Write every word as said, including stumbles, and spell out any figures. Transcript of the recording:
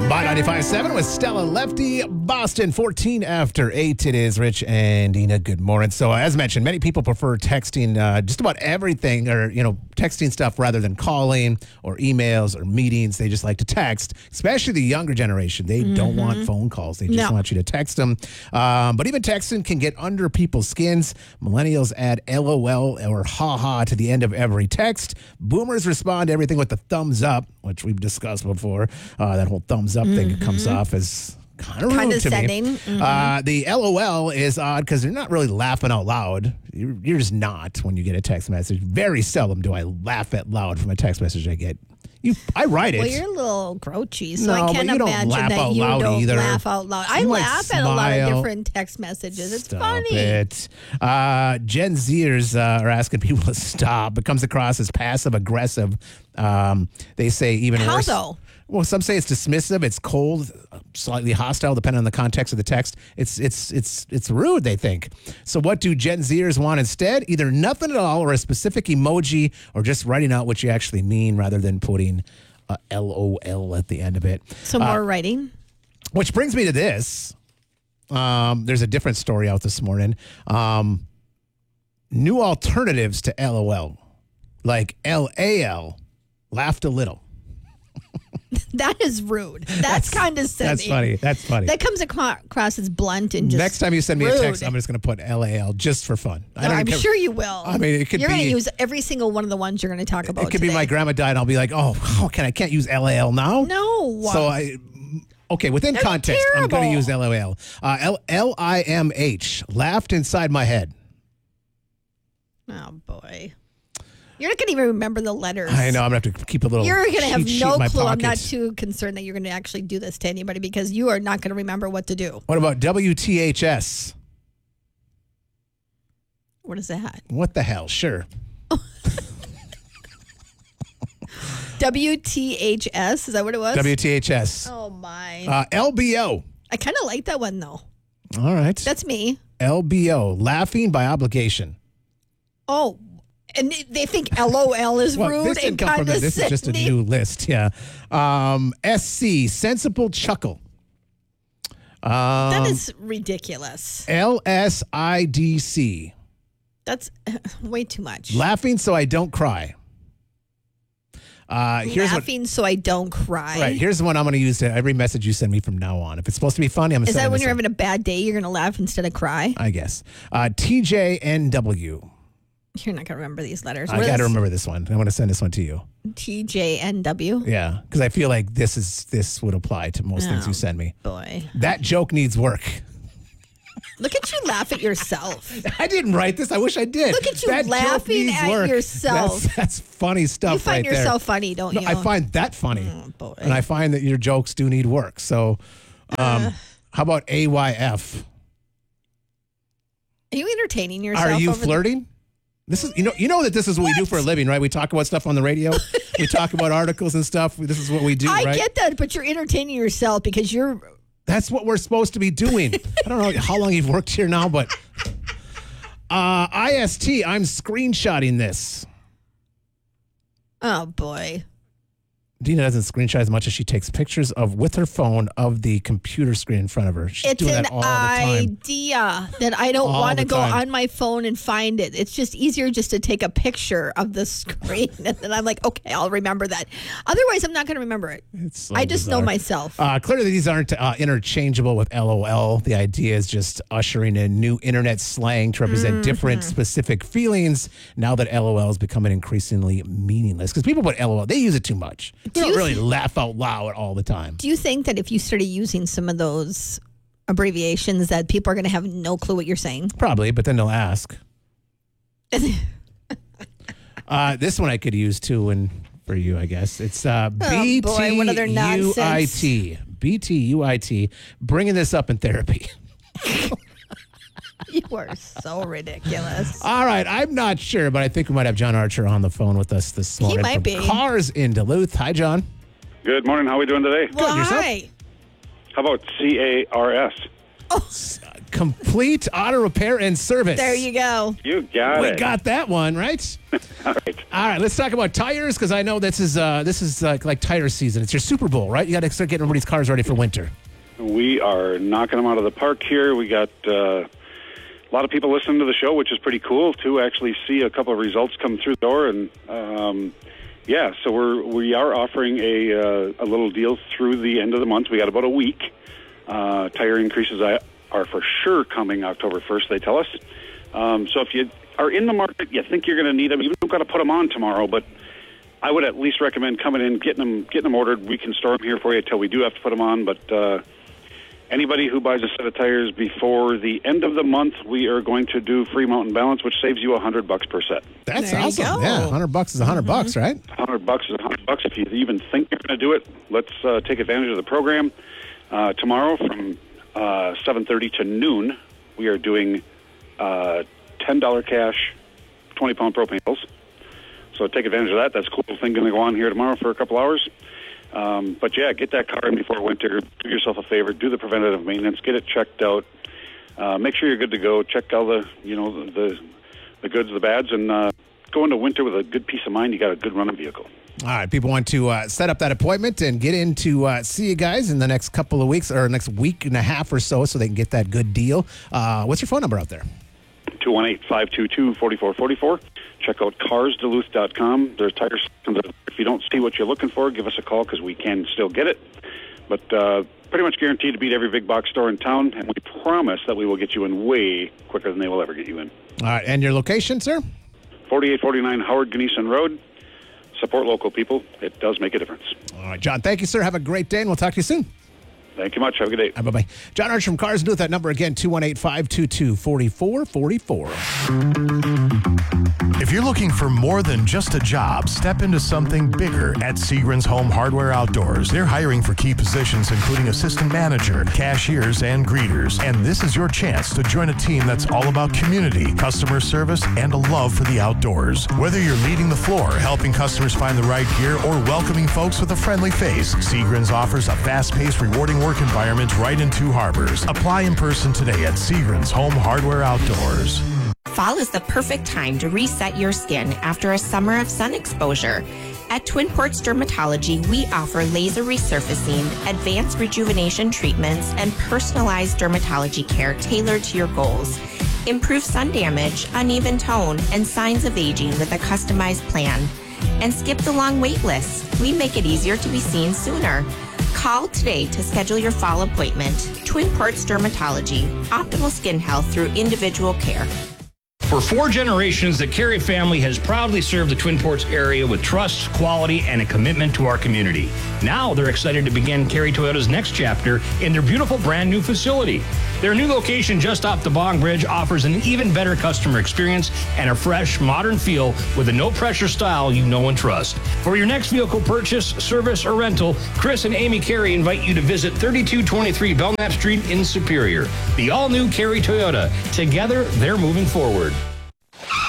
My ninety-five point seven with Stella Lefty, Boston, fourteen after eight. It is Rich and Dina. Good morning. So, uh, as mentioned, many people prefer texting uh, just about everything, or, you know, texting stuff rather than calling or emails or meetings. They just like to text, especially the younger generation. They mm-hmm. don't want phone calls. They just no. want you to text them. Um, but even texting can get under people's skins. Millennials add LOL or haha to the end of every text. Boomers respond to everything with the thumbs up, which we've discussed before. Uh, that whole thumbs up thing Mm-hmm. comes off as kind of rude to me. Mm-hmm. Uh, the LOL is odd because they're not really laughing out loud. You're, you're just not when you get a text message. Very seldom do I laugh out loud from a text message I get. You, I write it. Well, you're a little grouchy, so No, I but can't you don't imagine laugh that out you loud don't either. laugh out loud. I You might laugh at a lot of smile. different text messages. It's Stop funny. it. Uh, Gen Zers uh, are asking people to stop. It comes across as passive aggressive. Um, they say even How worse. though? Well, some say it's dismissive, it's cold, slightly hostile, depending on the context of the text. It's it's it's it's rude, they think. So what do Gen Zers want instead? Either nothing at all or a specific emoji or just writing out what you actually mean rather than putting a LOL at the end of it. So more uh, writing? Which brings me to this. Um, there's a different story out this morning. Um, new alternatives to LOL, like L A L, laughed a little. That is rude. That's, That's kind of silly. That's funny. That's funny. That comes across as blunt and just Next time you send me rude. a text, I'm just going to put L A L just for fun. I No, don't I'm care. sure you will. I mean, it could You're be. going to use every single one of the ones you're going to talk about It could today. be my grandma died, and I'll be like, oh, how can I can't use L A L now? No. So I. Okay, within That'd be context, I'm going to terrible. use L O L. Uh, L L I M H, laughed inside my head. Oh, boy. You're not going to even remember the letters. I know. I'm going to have to keep a little. You're going to have cheat sheet in no my clue. I'm not pocket. too concerned that you're going to actually do this to anybody because you are not going to remember what to do. What about W T H S? What is that? What the hell? Sure. W T H S? Is that what it was? W T H S. Oh, my. Uh, L B O. I kind of like that one, though. All right. That's me. L B O, laughing by obligation. Oh, and they- they think L O L is Well, rude this and didn't come from kind it. of This is just a new list. Yeah. Um, S C, sensible chuckle. Um, That is ridiculous. L S I D C, That's way too much. laughing so I don't cry. Uh, here's Laughing so I don't cry. what. Right. Here's the one I'm going to use to every message you send me from now on. If it's supposed to be funny, I'm going to Is send that when this you're one. having a bad day, you're going to laugh instead of cry? I guess. Uh, T J N W. You're not going to remember these letters. I got to remember this one. I want to send this one to you. T J N W. Yeah, because I feel like this is this would apply to most things Oh. you send me. Boy. That joke needs work. Look at you laugh at yourself. I didn't write this. I wish I did. Look at you That joke laughing needs at work. yourself. That's, that's funny stuff. You find right there. yourself funny, don't No, you? I find that funny, Oh, boy. and I find that your jokes do need work. So, um, Uh. how about A Y F? Are you entertaining yourself? Are you over the- flirting? This is you know you know that this is what, we do for a living, right? We talk about stuff on the radio. We talk about articles and stuff. This is what we do, I right? get that, but you're entertaining yourself because you're. That's what we're supposed to be doing. I don't know how long you've worked here now, but uh, I S T, I'm screenshotting this. Oh, boy. Dina doesn't screenshot as much as she takes pictures of with her phone of the computer screen in front of her. She's It's doing an that all the time. idea that I don't All want to the go time. on my phone and find it. It's just easier just to take a picture of the screen. And then I'm like, okay, I'll remember that. Otherwise, I'm not going to remember it. It's so I just know bizarre. myself. Uh, clearly, these aren't uh, interchangeable with L O L. The idea is just ushering in new internet slang to represent Mm-hmm. different specific feelings. Now that L O L is becoming increasingly meaningless because people put L O L, they use it too much. They Do don't you really th- laugh out loud all the time. Do you think that if you started using some of those abbreviations that people are going to have no clue what you're saying? Probably, but then they'll ask. uh, this one I could use too, and for you, I guess it's uh, Oh, boy, what other B T U I nonsense. T. B T U I T. Bringing this up in therapy. You are so ridiculous. All right, I'm not sure, but I think we might have John Archer on the phone with us this morning. might from be. Cars in Duluth. Hi, John. Good morning. How are we doing today? Well, yourself? hi. How about C A R S? Complete Auto Repair and Service. There you go. You got We it. got that one, right? All right. All right, let's talk about tires because I know this is uh, this is uh, like tire season. It's your Super Bowl, right? You got to start getting everybody's cars ready for winter. We are knocking them out of the park here. We got uh, a lot of people listening to the show, which is pretty cool to actually see a couple of results come through the door. And um, yeah, so we're we are offering a uh, a little deal through the end of the month. We got about a week. Uh, tire increases are for sure coming October first. They tell us. Um, so if you are in the market, you think you're going to need them. You don't got to put them on tomorrow, but I would at least recommend coming in, getting them, getting them ordered. We can store them here for you until we do have to put them on. But uh, anybody who buys a set of tires before the end of the month, we are going to do free mountain balance, which saves you a hundred bucks per set. That's There you awesome. go. Yeah, hundred bucks is a hundred Mm-hmm. bucks, right? Hundred bucks is a hundred bucks. If you even think you're going to do it, let's uh, take advantage of the program. Uh, tomorrow from uh, seven thirty to noon, we are doing uh, ten dollar cash, twenty pound propane bills. So take advantage of that. That's a cool thing going to go on here tomorrow for a couple hours. Um, but yeah, get that car in before winter. Do yourself a favor. Do the preventative maintenance. Get it checked out. Uh, make sure you're good to go. Check all the you know the the goods, the bads, and uh, go into winter with a good peace of mind. You got a good running vehicle. All right, people want to uh, set up that appointment and get in to uh, see you guys in the next couple of weeks or next week and a half or so, so they can get that good deal. Uh, what's your phone number out there? two one eight, five two two, four four four four. Check out cars duluth dot com. There's tires. If you don't see what you're looking for, give us a call because we can still get it. But uh, pretty much guaranteed to beat every big box store in town, and we promise that we will get you in way quicker than they will ever get you in. All right, and your location, sir? forty-eight forty-nine Howard Gneeson Road. Support local people. It does make a difference. All right, John, thank you, sir. Have a great day, and we'll talk to you soon. Thank you much. Have a good day. Right, bye-bye. John Arch from Cars Duluth. That number again, two one eight, five two two, four four four four. If you're looking for more than just a job, step into something bigger at Seagren's Home Hardware Outdoors. They're hiring for key positions including assistant manager, cashiers, and greeters. And this is your chance to join a team that's all about community, customer service, and a love for the outdoors. Whether you're leading the floor, helping customers find the right gear, or welcoming folks with a friendly face, Seagren's offers a fast-paced, rewarding work environment right in Two Harbors. Apply in person today at Seagren's Home Hardware Outdoors. Fall is the perfect time to reset your skin after a summer of sun exposure. At Twin Ports Dermatology, we offer laser resurfacing, advanced rejuvenation treatments, and personalized dermatology care tailored to your goals. Improve sun damage, uneven tone, and signs of aging with a customized plan. And skip the long wait list. We make it easier to be seen sooner. Call today to schedule your fall appointment. Twin Ports Dermatology, optimal skin health through individual care. For four generations, the Carey family has proudly served the Twin Ports area with trust, quality, and a commitment to our community. Now they're excited to begin Carey Toyota's next chapter in their beautiful brand new facility. Their new location just off the Bong Bridge offers an even better customer experience and a fresh, modern feel with a no-pressure style you know and trust. For your next vehicle purchase, service, or rental, Chris and Amy Carey invite you to visit thirty-two twenty-three Belknap Street in Superior. The all-new Carey Toyota. Together, they're moving forward.